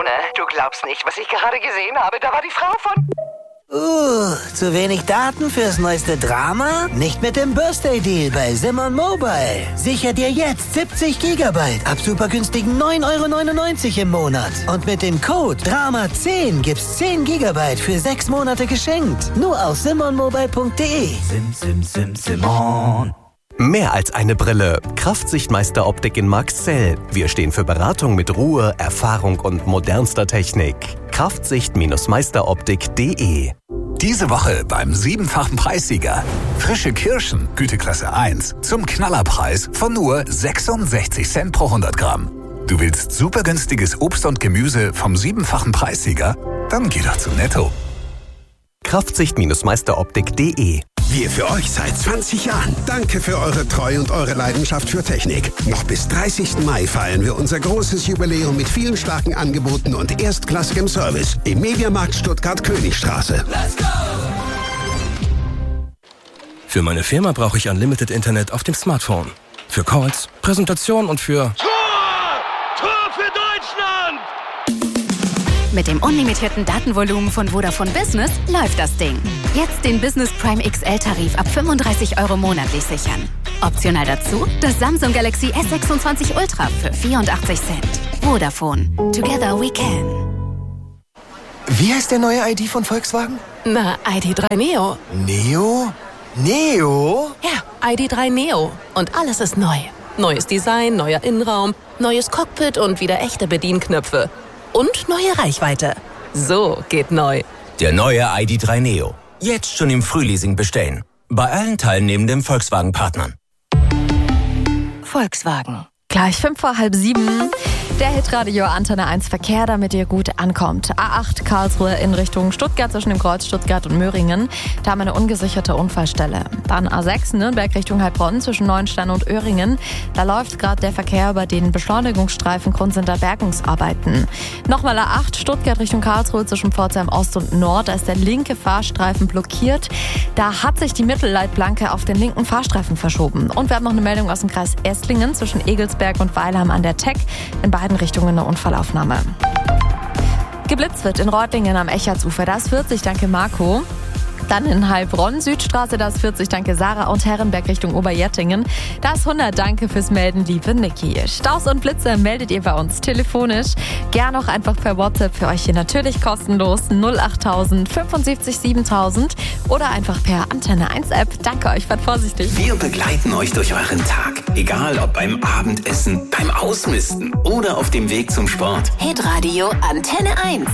Simone, du glaubst nicht, was ich gerade gesehen habe. Da war die Frau von... Zu wenig Daten fürs neueste Drama? Nicht mit dem Birthday Deal bei Simon Mobile. Sicher dir jetzt 70 GB ab super günstigen 9,99 € im Monat. Und mit dem Code DRAMA10 gibt's 10 GB für 6 Monate geschenkt. Nur auf simonmobile.de. Simon. Mehr als eine Brille. Kraftsichtmeister Optik in Marxzell. Wir stehen für Beratung mit Ruhe, Erfahrung und modernster Technik. Kraftsicht-meisteroptik.de. Diese Woche beim 7-fachen Preissieger. Frische Kirschen, Güteklasse 1, zum Knallerpreis von nur 66 Cent pro 100 Gramm. Du willst super günstiges Obst und Gemüse vom 7-fachen Preissieger? Dann geh doch zu Netto. Kraftsicht-meisteroptik.de. Wir für euch seit 20 Jahren. Danke für eure Treue und eure Leidenschaft für Technik. Noch bis 30. Mai feiern wir unser großes Jubiläum mit vielen starken Angeboten und erstklassigem Service im Mediamarkt Stuttgart-Königstraße. Let's go! Für meine Firma brauche ich Unlimited Internet auf dem Smartphone. Für Calls, Präsentation und für... Tor für Deutschland! Mit dem unlimitierten Datenvolumen von Vodafone Business läuft das Ding. Jetzt den Business Prime XL-Tarif ab 35 € monatlich sichern. Optional dazu das Samsung Galaxy S26 Ultra für 84 Cent. Vodafone. Together we can. Wie heißt der neue ID von Volkswagen? Na, ID.3 Neo. Neo? Neo? Ja, ID.3 Neo. Und alles ist neu. Neues Design, neuer Innenraum, neues Cockpit und wieder echte Bedienknöpfe. Und neue Reichweite. So geht neu. Der neue ID.3 Neo. Jetzt schon im Frühleasing bestellen. Bei allen teilnehmenden Volkswagen-Partnern. Volkswagen. Gleich 6:55. Der Hitradio Antenne 1 Verkehr, damit ihr gut ankommt. A8 Karlsruhe in Richtung Stuttgart zwischen dem Kreuz Stuttgart und Möhringen. Da haben wir eine ungesicherte Unfallstelle. Dann A6 Nürnberg Richtung Heilbronn zwischen Neuenstein und Öhringen. Da läuft gerade der Verkehr über den Beschleunigungsstreifen Grunzender Bergungsarbeiten. Nochmal A8 Stuttgart Richtung Karlsruhe zwischen Pforzheim Ost und Nord. Da ist der linke Fahrstreifen blockiert. Da hat sich die Mittelleitplanke auf den linken Fahrstreifen verschoben. Und wir haben noch eine Meldung aus dem Kreis Esslingen zwischen Egelsberg und Weilheim an der Teck. In beiden Richtungen eine Unfallaufnahme. Geblitzt wird in Reutlingen am Echertsufer. Da ist 40, danke Marco. Dann in Heilbronn, Südstraße, da ist 40, danke Sarah. Und Herrenberg Richtung Oberjettingen. Da ist 100, danke fürs Melden, liebe Niki. Staus und Blitze meldet ihr bei uns telefonisch. Gern auch einfach per WhatsApp für euch hier natürlich kostenlos 08000 75 7000 oder einfach per Antenne 1 App. Danke euch, fahrt vorsichtig. Wir begleiten euch durch euren Tag. Egal ob beim Abendessen, beim Ausmisten oder auf dem Weg zum Sport. Hitradio Antenne 1.